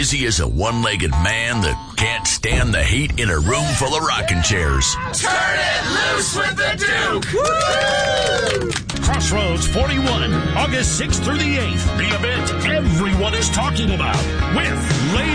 busy as a one-legged man that can't stand the heat in a room full of rocking chairs. Turn it loose with the Duke! Woo! Crossroads 41, August 6th through the 8th. The event everyone is talking about with Lady